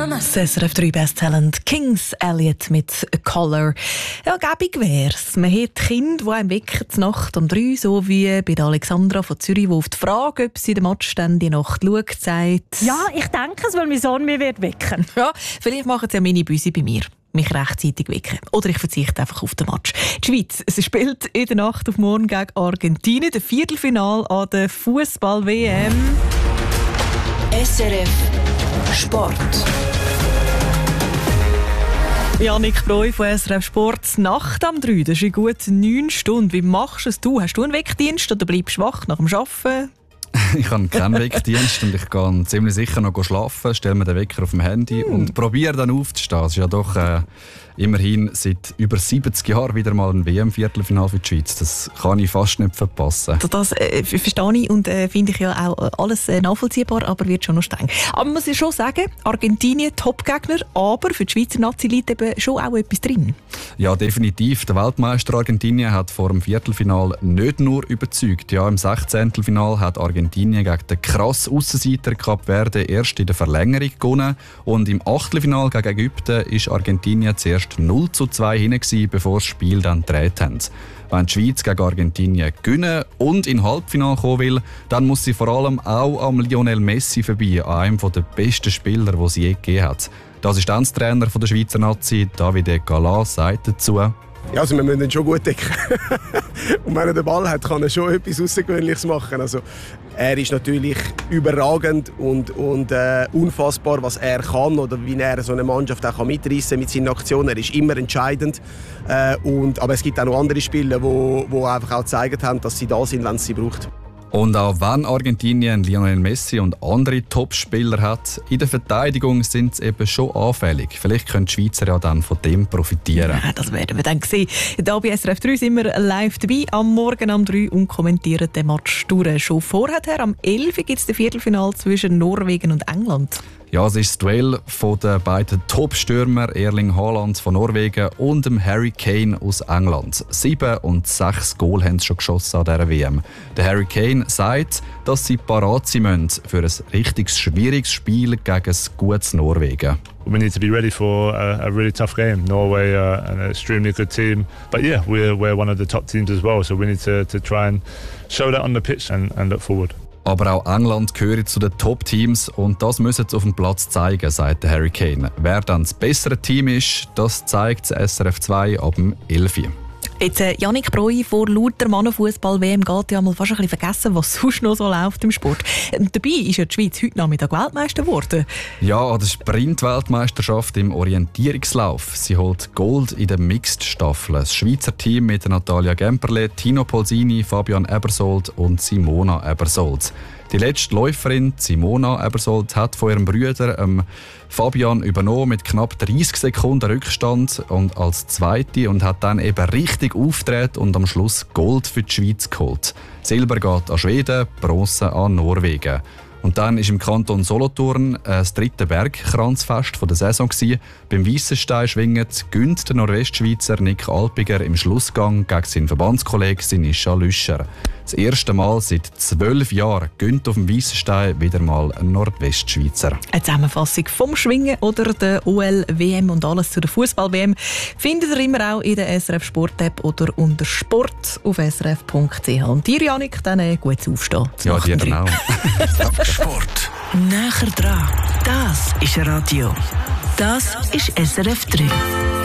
Das SRF 3 Best Talent Kings Elliot mit A Color. Ja, gäbig wär's. Man hat Kinder, die einem wecken die Nacht um 3, so wie bei der Alexandra von Zürich, die auf die Frage, ob sie den Match dann die Nacht schaut, sagt: Ja, ich denke es, weil mein Sohn mich wird wecken. Ja, vielleicht machen es ja meine Büsi bei mir. Mich rechtzeitig wecken. Oder ich verzichte einfach auf den Match. Die Schweiz, sie spielt in der Nacht auf morgen gegen Argentinien, das Viertelfinale an der Fußball-WM. SRF Sport. Janik Breu von SRF Sport. Nacht am 3, das ist in gut 9 Stunden. Wie machst du es? Hast du einen Weckdienst oder bleibst du wach nach dem Arbeiten? Ich habe keinen Weckdienst und ich gehe ziemlich sicher noch schlafen, stelle mir den Wecker auf dem Handy und probiere dann aufzustehen. Es ist ja doch immerhin seit über 70 Jahren wieder mal ein WM-Viertelfinale für die Schweiz. Das kann ich fast nicht verpassen. Das verstehe ich und finde ich ja auch alles nachvollziehbar, aber wird schon noch streng. Aber man muss schon sagen, Argentinien Topgegner, aber für die Schweizer Nazi liegt eben schon auch etwas drin. Ja, definitiv. Der Weltmeister Argentinien hat vor dem Viertelfinal nicht nur überzeugt. Ja, im 16. Final hat Argentinien gegen den krass Aussenseiter Kap Verde erst in der Verlängerung gewonnen und im Achtelfinal gegen Ägypten ist Argentinien zuerst 0:2 hinten, bevor das Spiel dann gedreht haben. Wenn die Schweiz gegen Argentinien gewinnen und in Halbfinale kommen will, dann muss sie vor allem auch am Lionel Messi vorbei, an einem der besten Spieler, die sie je gegeben hat. Der Assistenztrainer der Schweizer Nazi, Davide Gala, sagt dazu: Ja, also wir müssen ihn schon gut decken. Und wenn er den Ball hat, kann er schon etwas Außergewöhnliches machen. Also, er ist natürlich überragend und unfassbar, was er kann oder wie er so eine Mannschaft auch mitreißen mit seinen Aktionen. Er ist immer entscheidend. Aber es gibt auch noch andere Spieler, die einfach auch gezeigt haben, dass sie da sind, wenn es sie braucht. Und auch wenn Argentinien Lionel Messi und andere Top-Spieler hat, in der Verteidigung sind sie eben schon anfällig. Vielleicht können die Schweizer ja dann von dem profitieren. Ja, das werden wir dann sehen. Hier bei SRF 3 sind wir live dabei, am Morgen um 3 und kommentieren den Match durch. Schon vorher, am 11 gibt es das Viertelfinale zwischen Norwegen und England. Ja, es ist das Duell von den beiden Top-Stürmer Erling Haaland von Norwegen und dem Harry Kane aus England. 7 und 6 Goal haben sie schon geschossen an dieser WM. Der Harry Kane sagt, dass sie parat sein müssen für ein richtig schwieriges Spiel gegen ein gutes Norwegen. We need to be ready for a really tough game. Norway are an extremely good team. But yeah, we're one of the top teams as well. So we need to try and show that on the pitch and look forward. Aber auch England gehört zu den Top-Teams und das müssen sie auf dem Platz zeigen, sagt der Harry Kane. Wer dann das bessere Team ist, das zeigt das SRF 2 ab dem 11. Jetzt, Janik Breu, vor lauter Mannenfußball-WM geht ja mal fast ein bisschen vergessen, was sonst noch so läuft im Sport. Dabei ist ja die Schweiz heute Nachmittag Weltmeister geworden. Ja, an der Sprint-Weltmeisterschaft im Orientierungslauf. Sie holt Gold in der Mixed-Staffel. Das Schweizer Team mit Natalia Gemperle, Tino Polsini, Fabian Ebersold und Simona Ebersold. Die letzte Läuferin, Simona Ebersold, hat von ihrem Bruder Fabian übernommen mit knapp 30 Sekunden Rückstand und als Zweite und hat dann eben richtig aufgedreht und am Schluss Gold für die Schweiz geholt. Silber geht an Schweden, Bronze an Norwegen. Und dann war im Kanton Solothurn das 3. Bergkranzfest der Saison. Beim Weissenstein-Schwingen gönnt der Nordwestschweizer Nick Alpiger im Schlussgang gegen seinen Verbandskollegen Sinischa Lüscher. Das erste Mal seit 12 Jahren gönnt auf dem Weissenstein wieder mal ein Nordwestschweizer. Eine Zusammenfassung vom Schwingen oder der OL-WM und alles zu der Fußball-WM findet ihr immer auch in der SRF Sport-App oder unter Sport auf srf.ch. Und dir, Janik, dann gutes Aufstehen. Ja, dir dann auch. Sport. Näher dran. Das ist Radio. Das ist SRF 3.